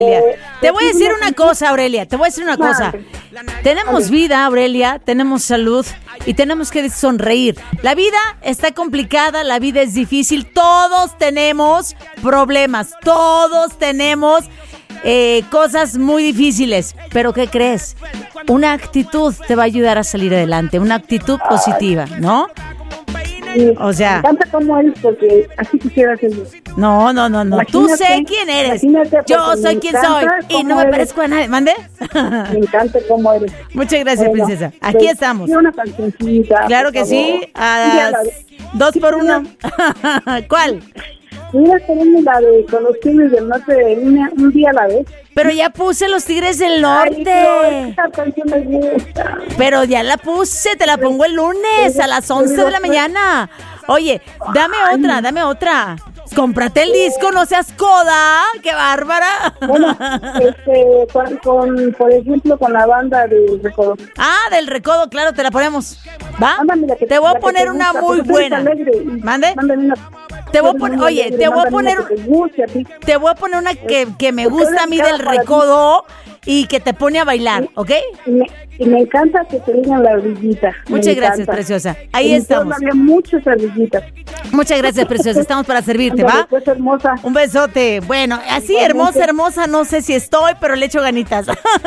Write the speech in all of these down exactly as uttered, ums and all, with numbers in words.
Te voy a decir una cosa, Aurelia, te voy a decir una cosa. Tenemos vida, Aurelia, tenemos salud y tenemos que sonreír. La vida está complicada, la vida es difícil, todos tenemos problemas, todos tenemos eh, cosas muy difíciles. Pero ¿qué crees? Una actitud te va a ayudar a salir adelante, una actitud positiva, ¿no? Sí, o sea, me encanta cómo eres porque así quisiera ser yo. No, no, no, no. Tú sé quién eres. Yo soy quien soy y no me eres. parezco a nadie. ¿Mande? Me encanta cómo eres. Muchas gracias, bueno, princesa. Aquí estamos. Una cancioncita. Claro que favor. sí. A dos por uno. ¿Cuál? Mira, tenemos la de con los Tigres del Norte de una, un día a la vez. Pero ya puse los Tigres del Norte. Ay, no, esta canción me gusta. Pero ya la puse, te la pongo el lunes a las once de la mañana. Oye, dame Ay. otra, dame otra. Cómprate el disco, no seas coda. ¡Qué bárbara! Bueno, este, con, con, por ejemplo, con la banda del Recodo. Ah, del Recodo, claro, te la ponemos. ¿Va? Mándame que, te voy a poner te una gusta, muy buena. ¿Mande? Una, te voy a poner, oye, alegre, te voy a poner, te, guste a ti. te voy a poner una que, que me gusta a mí del Recodo y que te pone a bailar, ¿ok? Y me, y me encanta que te digan la ardillita. Muchas gracias, preciosa. Ahí estamos. Muchas ardillitas. Muchas gracias, preciosa. Estamos para servirte, ¿va? Pues, hermosa. Un besote. Bueno, así hermosa, hermosa, no sé si estoy, pero le echo ganitas.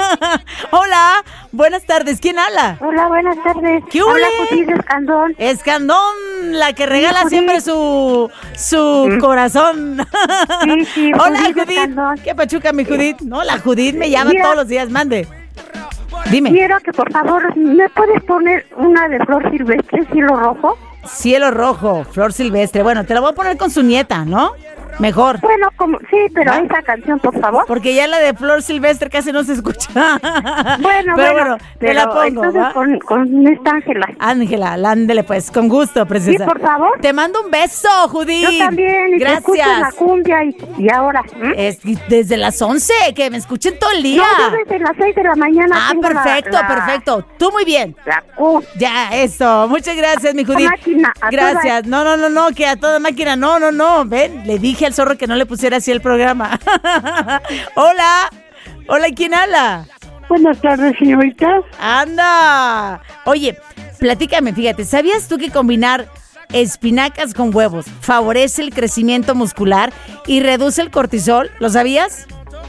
Hola, buenas tardes. ¿Quién habla? Hola, buenas tardes. ¿Qué Hola, Judith Escandón. Escandón, la que regala sí, siempre su su mm. corazón. Sí, sí. Hola, Judith. Judith. ¿Qué pachuca, mi Judith? No, la Judith me llama Mira. todos los días. Mande. Dime. Quiero que por favor, ¿me puedes poner una de Flor Silvestre, Cielo Rojo? Cielo Rojo, Flor Silvestre. Bueno, te la voy a poner con su nieta, ¿no? Mejor. Bueno, como sí, pero ¿Ah? esa canción, por favor. Porque ya la de Flor Silvestre casi no se escucha. Bueno, pero bueno, bueno, te la pongo. Entonces ¿va? con, con esta Ángela. Ángela, ándele pues, con gusto, preciosa. Sí, por favor. Te mando un beso, Judith. Yo también. Y gracias. Te escucho la cumbia y, y ahora. ¿eh? Es desde las once, que me escuchen todo el día. No, yo desde las seis de la mañana. Ah, perfecto, la, la, perfecto. Tú muy bien. La cumbia. Ya, eso. Muchas gracias, mi Judith. A máquina, a gracias. Toda... No, no, no, no, que a toda máquina. No, no, no. Ven, le dije al zorro que no le pusiera así el programa. Hola. Hola, ¿quién habla? Buenas tardes, señorita. Anda. Oye, platícame, fíjate, ¿sabías tú que combinar espinacas con huevos favorece el crecimiento muscular y reduce el cortisol? ¿Lo sabías?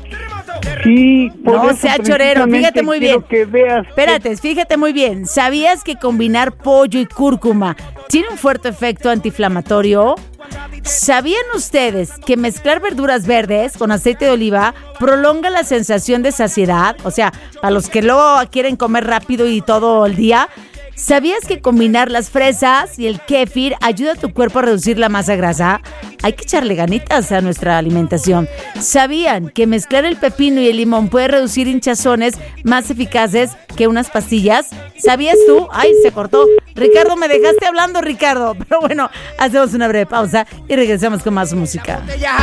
Sí, por no eso sea chorero, fíjate muy bien. Que veas Espérate, que... fíjate muy bien. ¿Sabías que combinar pollo y cúrcuma tiene un fuerte efecto antiinflamatorio? ¿Sabían ustedes que mezclar verduras verdes con aceite de oliva prolonga la sensación de saciedad? O sea, para los que luego quieren comer rápido y todo el día. ¿Sabías que combinar las fresas y el kéfir ayuda a tu cuerpo a reducir la masa grasa? Hay que echarle ganitas a nuestra alimentación. ¿Sabían que mezclar el pepino y el limón puede reducir hinchazones más eficaces que unas pastillas? ¿Sabías tú? Ay, se cortó. Ricardo, me dejaste hablando, Ricardo. Pero bueno, hacemos una breve pausa y regresamos con más música.